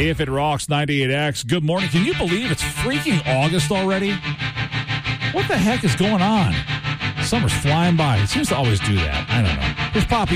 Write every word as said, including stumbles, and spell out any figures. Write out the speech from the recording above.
If It Rocks ninety-eight X. Good morning. Can you believe it's freaking August already? What the heck is going on? Summer's flying by. It seems to always do that. I don't know. Here's Poppy.